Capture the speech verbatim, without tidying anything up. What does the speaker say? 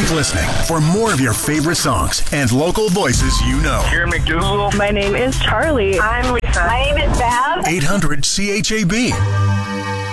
Keep listening for more of your favorite songs and local voices you know. Here, McDougal. My name is Charlie. I'm Lisa. My name is Bev. eight hundred C H A B.